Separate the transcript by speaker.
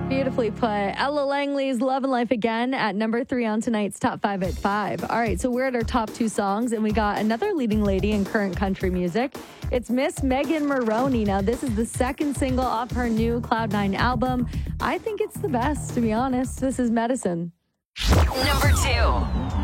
Speaker 1: Beautifully put. Ella Langley's Love and Life Again at number 3 on tonight's Top 5 at 5. All right, so we're at our top 2 songs, and we got another leading lady in current country music. It's Miss Megan Moroney. Now, this is the second single off her new Cloud9 album. I think it's the best, to be honest. This is Medicine.
Speaker 2: Number 2.